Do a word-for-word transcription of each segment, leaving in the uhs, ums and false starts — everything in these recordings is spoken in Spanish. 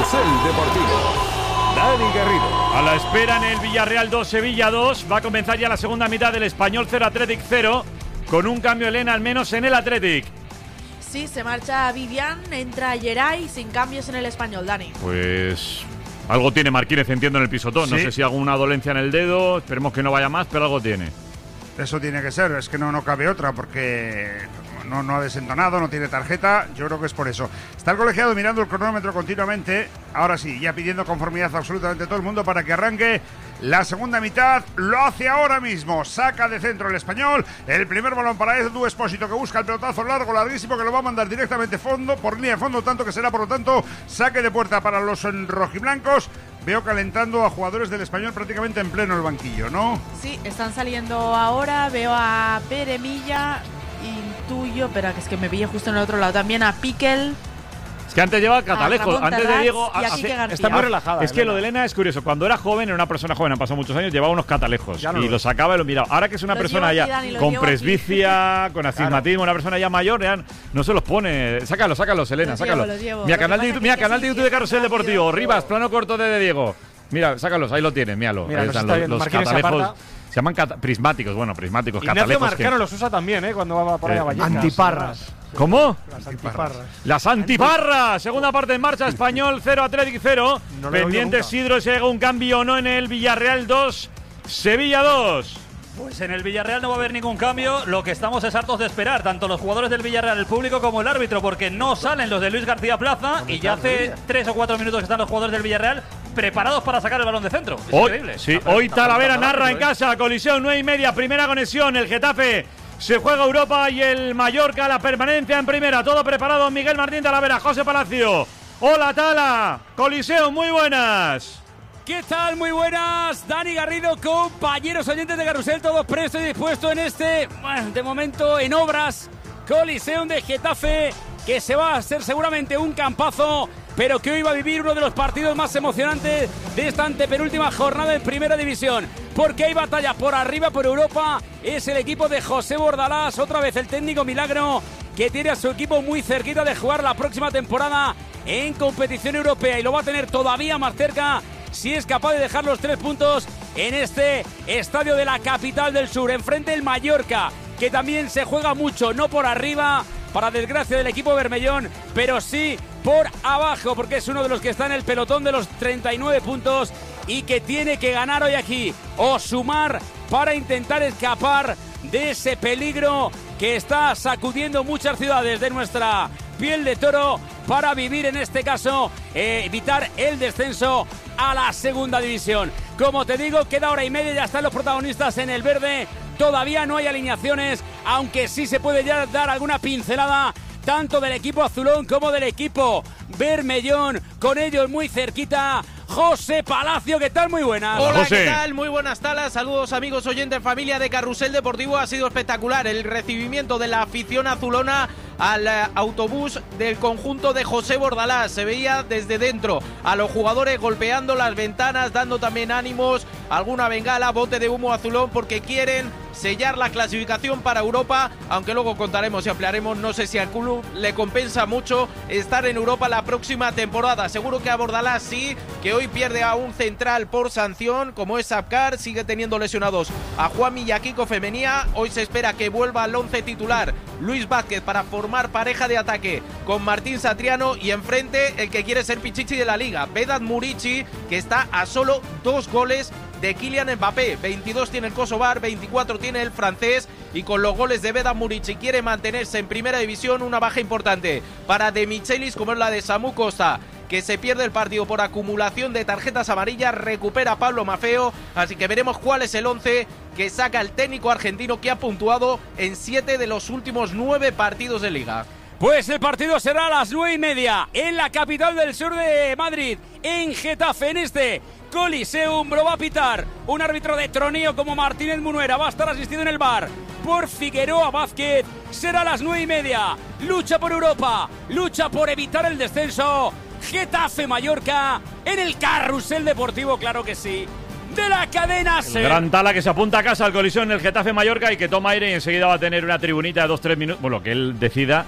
Carrusel Deportivo. Dani Garrido. A la espera en el Villarreal dos, Sevilla dos. Va a comenzar ya la segunda mitad del Español cero, Athletic cero. Con un cambio, Elena, al menos en el Athletic. Sí, se marcha Vivian, entra Geray, sin cambios en el Español, Dani. Pues algo tiene Marquínez, entiendo, en el pisotón. Sí. No sé si alguna dolencia en el dedo. Esperemos que no vaya más, pero algo tiene. Eso tiene que ser, es que no, no cabe otra, porque no, no ha desentonado, no tiene tarjeta, yo creo que es por eso. Está el colegiado mirando el cronómetro continuamente, ahora sí, ya pidiendo conformidad a absolutamente todo el mundo para que arranque la segunda mitad. Lo hace ahora mismo, saca de centro el Español, el primer balón para Edu Espósito, que busca el pelotazo largo, larguísimo, que lo va a mandar directamente fondo, por línea de fondo, tanto que será por lo tanto saque de puerta para los rojiblancos. Veo calentando a jugadores del Español prácticamente en pleno el banquillo, ¿no? Sí, están saliendo ahora, veo a Pere Milla, intuyo, pero que es que me pilla justo en el otro lado, también a Piquel. Es que antes llevaba Catalejo, Ramón antes de Terrats Diego. y a hace- Quique García. Está muy relajada. Es que Elena. lo de Elena es curioso. Cuando era joven, era una persona joven, han pasado muchos años, llevaba unos catalejos. Ya no y lo los sacaba y los miraba. Ahora que es una Los persona llevo aquí, ya Dani, los con llevo aquí. presbicia, con astigmatismo, una persona ya mayor, ya no se los pone. Sácalos, sácalos, Elena, Los sácalos. llevo, los llevo. Mira, Lo canal que de pasa YouTube, mira, que canal sí, de YouTube de que es Carrusel rápido. Deportivo. Rivas, plano corto de, de Diego. Mira, sácalos, ahí lo tienes, míralo. Mira, ahí nos están está los, viendo. los Marquínez se catalejos. aparta. Se llaman cata- prismáticos, bueno, prismáticos, Ignacio catalejos. Marcano que- los usa también, ¿eh? Cuando va por ahí a Eh, Vallecas. Antiparras. ¿Cómo? Las antiparras. Las antiparras, segunda parte en marcha, Español cero, Athletic cero. No lo he oído Pendiente nunca. Sidro si llega un cambio o no en el Villarreal dos, Sevilla dos. Pues en el Villarreal no va a haber ningún cambio. Lo que estamos es hartos de esperar, tanto los jugadores del Villarreal, el público, como el árbitro, porque no salen los de Luis García Plaza y ya hace tres o cuatro minutos que están los jugadores del Villarreal preparados para sacar el balón de centro. Es Hoy, increíble. sí, Está- hoy está Talavera preguntando narra el en árbitro, casa, colisión nueve y media, primera conexión, el Getafe se juega Europa y el Mallorca la permanencia en primera, todo preparado, Miguel Martín Talavera, José Palacio. Hola Tala, colisión, muy buenas. ¿Qué tal? Muy buenas, Dani Garrido, compañeros oyentes de Carrusel, todos prestos y dispuestos en este, bueno, de momento en obras, Coliseum de Getafe, que se va a hacer seguramente un campazo, pero que hoy va a vivir uno de los partidos más emocionantes de esta antepenúltima jornada en Primera División, porque hay batalla por arriba, por Europa. Es el equipo de José Bordalás, otra vez el técnico Milagro, que tiene a su equipo muy cerquita de jugar la próxima temporada en competición europea, y lo va a tener todavía más cerca si es capaz de dejar los tres puntos en este estadio de la capital del sur. Enfrente el Mallorca, que también se juega mucho, no por arriba, para desgracia del equipo bermellón, pero sí por abajo, porque es uno de los que está en el pelotón de los treinta y nueve puntos y que tiene que ganar hoy aquí o sumar para intentar escapar de ese peligro que está sacudiendo muchas ciudades de nuestra piel de toro, para vivir, en este caso, eh, evitar el descenso a la segunda división. Como te digo, queda hora y media, ya están los protagonistas en el verde, todavía no hay alineaciones, aunque sí se puede ya dar alguna pincelada tanto del equipo azulón como del equipo bermellón, con ellos muy cerquita José Palacio. ¿Qué tal? Muy buenas. Hola, José. ¿qué tal? Muy buenas talas. Saludos, amigos oyentes, familia de Carrusel Deportivo. Ha sido espectacular el recibimiento de la afición azulona al eh, autobús del conjunto de José Bordalás. Se veía desde dentro a los jugadores golpeando las ventanas, dando también ánimos, alguna bengala, bote de humo azulón, porque quieren sellar la clasificación para Europa, aunque luego contaremos y ampliaremos. No sé si al club le compensa mucho estar en Europa la próxima temporada. Seguro que a Bordalás sí, que hoy pierde a un central por sanción como es Sapcar, sigue teniendo lesionados a Juanmi y a Kiko Femenía. Hoy se espera que vuelva al once titular Luis Vázquez para formar pareja de ataque con Martín Satriano, y enfrente el que quiere ser Pichichi de la Liga, Vedat Murici, que está a solo dos goles de Kylian Mbappé. veintidós tiene el Kosovar, veinticuatro tiene el francés, y con los goles de Vedat Murici quiere mantenerse en primera división. Una baja importante para De Michelis, como es la de Samu Costa, que se pierde el partido por acumulación de tarjetas amarillas. Recupera a Pablo Maffeo, así que veremos cuál es el once que saca el técnico argentino, que ha puntuado en siete de los últimos nueve partidos de Liga. Pues el partido será a las nueve y media en la capital del sur de Madrid, en Getafe, en este Coliseum. Lo va a pitar un árbitro de troneo como Martínez Munuera. Va a estar asistido en el bar por Figueroa Vázquez. Será a las nueve y media. Lucha por Europa, lucha por evitar el descenso. Getafe Mallorca en el Carrusel Deportivo, claro que sí, de la cadena SER. Gran Tala, que se apunta a casa al colisión en el Getafe Mallorca y que toma aire y enseguida va a tener una tribunita de dos tres minutos, bueno, que él decida.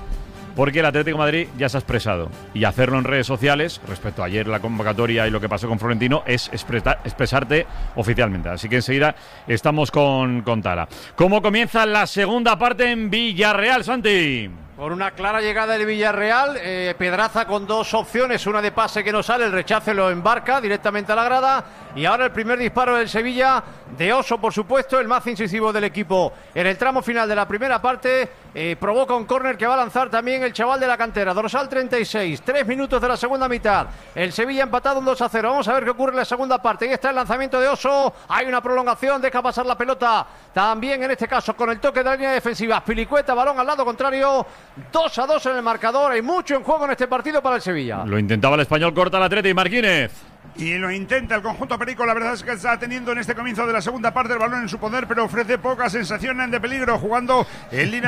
porque el Atlético de Madrid ya se ha expresado. Y hacerlo en redes sociales, respecto a ayer la convocatoria y lo que pasó con Florentino, es expresa, expresarte oficialmente. Así que enseguida estamos con, con Tala. ¿Cómo comienza la segunda parte en Villarreal, Santi? Por una clara llegada del Villarreal, eh, Pedraza con dos opciones, una de pase que no sale, el rechace lo embarca directamente a la grada, y ahora el primer disparo del Sevilla, de Oso por supuesto, el más incisivo del equipo en el tramo final de la primera parte, eh, provoca un córner que va a lanzar también el chaval de la cantera, dorsal treinta y seis, tres minutos de la segunda mitad, el Sevilla empatado un dos a cero, vamos a ver qué ocurre en la segunda parte, ahí está el lanzamiento de Oso, hay una prolongación, deja pasar la pelota, también en este caso con el toque de la línea defensiva, Pilicueta, balón al lado contrario, dos a dos en el marcador, hay mucho en juego en este partido para el Sevilla. Lo intentaba el español, corta el Atleti, Marquínez. Y lo intenta el conjunto perico, la verdad es que está teniendo en este comienzo de la segunda parte el balón en su poder, pero ofrece pocas sensaciones de peligro, jugando en línea